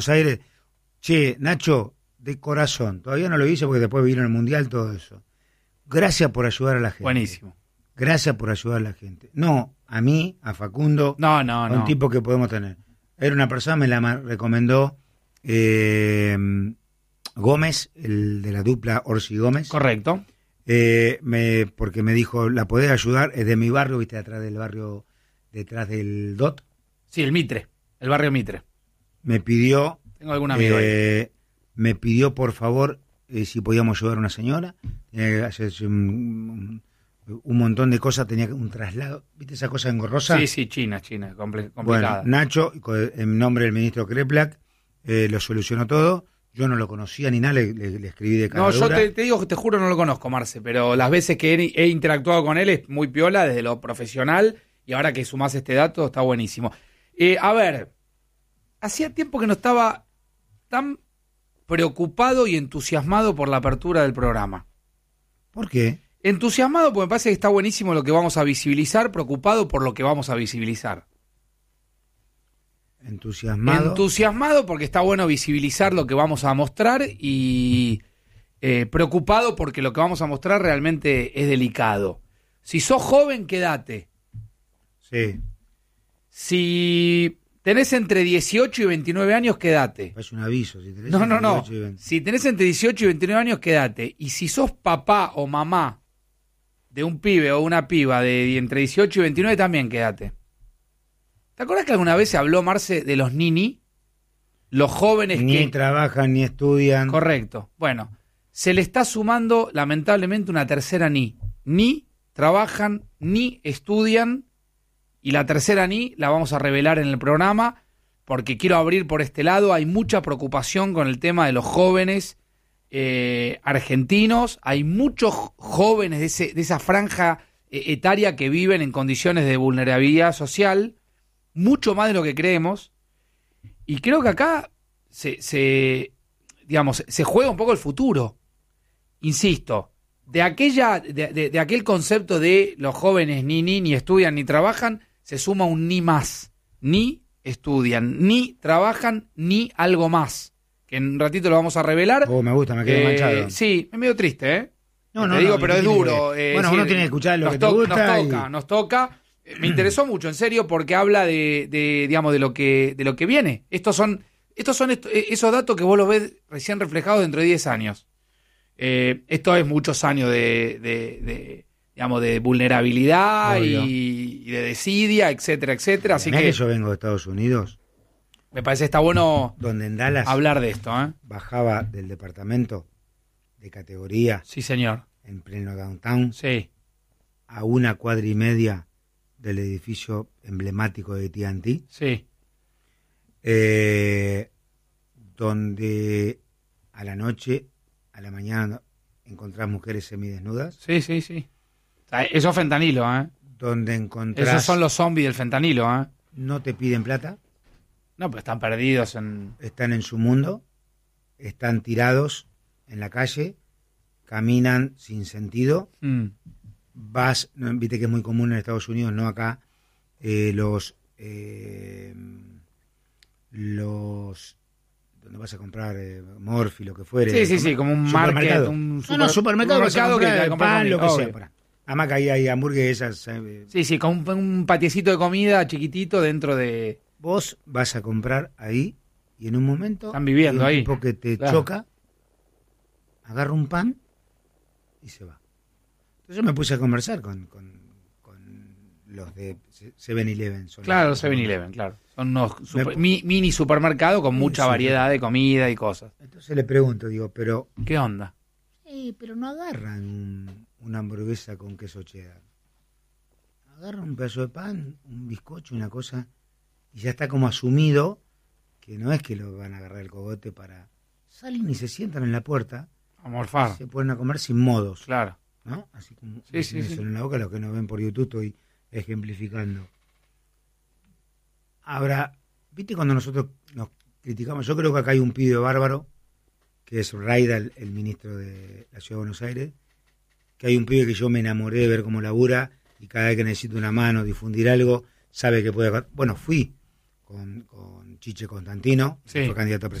Aires. Che, Nacho, de corazón, todavía no lo hice porque después vino el Mundial, todo eso. Gracias por ayudar a la gente. Buenísimo. Gracias por ayudar a la gente. No, a mí, a Facundo, a un tipo que podemos tener. Era una persona, me la recomendó Gómez, el de la dupla Orsi Gómez. Correcto. Porque me dijo, la podés ayudar, es de mi barrio, viste, detrás del DOT. Sí, el Mitre, el barrio Mitre. Me pidió... Tengo algún amigo ahí. Me pidió, por favor, si podíamos ayudar a una señora. Hacerse un montón de cosas, tenía un traslado. ¿Viste esa cosa engorrosa? Sí, China, complicada. Bueno, Nacho, en nombre del ministro Kreplak, lo solucionó todo. Yo no lo conocía ni nada, le escribí de cara dura. No, yo te digo que te juro no lo conozco, Marce, pero las veces que he interactuado con él es muy piola desde lo profesional y ahora que sumás este dato está buenísimo. A ver, hacía tiempo que no estaba tan preocupado y entusiasmado por la apertura del programa. ¿Por qué? Entusiasmado porque me parece que está buenísimo lo que vamos a visibilizar, preocupado por lo que vamos a visibilizar. Entusiasmado porque está bueno visibilizar lo que vamos a mostrar y preocupado porque lo que vamos a mostrar realmente es delicado. Si sos joven, quédate. Sí. Si tenés entre 18 y 29 años, quédate. Es un aviso. Si tenés No. Si tenés entre 18 y 29 años, quédate. Y si sos papá o mamá de un pibe o una piba de entre 18 y 29, también quédate. ¿Te acuerdas que alguna vez se habló, Marce, de los nini? Los jóvenes que... Ni trabajan, ni estudian. Correcto. Bueno, se le está sumando, lamentablemente, una tercera ni. Ni trabajan, ni estudian, y la tercera ni la vamos a revelar en el programa, porque quiero abrir por este lado. Hay mucha preocupación con el tema de los jóvenes argentinos. Hay muchos jóvenes de esa franja etaria que viven en condiciones de vulnerabilidad social, mucho más de lo que creemos, y creo que acá se juega un poco el futuro. Insisto, de aquel concepto de los jóvenes ni estudian ni trabajan, se suma un ni más. Ni estudian, ni trabajan, ni algo más, que en un ratito lo vamos a revelar. Me gusta, me quedo manchado. Sí, es medio triste, ¿eh? No, pero es duro. Bueno, uno tiene que escuchar lo que te gusta. Nos toca. Me interesó mucho, en serio, porque habla de lo que viene. Estos son esos datos que vos los ves recién reflejados dentro de 10 años. Esto es muchos años de vulnerabilidad y de desidia, etcétera, etcétera. Así que yo vengo de Estados Unidos. Me parece que está bueno donde en Dallas hablar de esto. Bajaba del departamento de categoría. Sí, señor. En pleno downtown. Sí. A 1 cuadra y media del edificio emblemático de TNT. Sí. Donde a la noche, a la mañana, encontrás mujeres semidesnudas. Sí. O sea, eso es fentanilo, Donde encontrás... Esos son los zombies del fentanilo, No te piden plata. No, pero están perdidos Están en su mundo. Están tirados en la calle. Caminan sin sentido. Viste que es muy común en Estados Unidos, no acá, los donde vas a comprar Morphy, lo que fuere. Sí, como un market, un supermercado que te pan, lo que sea. Además que ahí hay hamburguesas. Sí, con un patiecito de comida chiquitito dentro de... Vos vas a comprar ahí y en un momento... Están viviendo ahí. Un tipo que te choca, agarra un pan y se va. Entonces yo me puse a conversar con los de 7-Eleven. Claro, los 7-Eleven, claro. Son unos mini supermercados con mucha variedad de comida y cosas. Entonces le pregunto, pero... ¿Qué onda? Pero no agarran una hamburguesa con queso cheddar. Agarran un pedazo de pan, un bizcocho, una cosa, y ya está como asumido que no es que lo van a agarrar el cogote para... Salen y se sientan en la puerta. A morfar. Se ponen a comer sin modos. Claro. ¿No? Así como sí. en la boca, los que nos ven por YouTube estoy ejemplificando. Ahora, ¿viste cuando nosotros nos criticamos? Yo creo que acá hay un pibe bárbaro, que es Raida, el ministro de la Ciudad de Buenos Aires, que hay un pibe que yo me enamoré de ver cómo labura, y cada vez que necesito una mano, difundir algo, sabe que puede... Bueno, fui con Chiche Constantino, Sí. que fue candidato a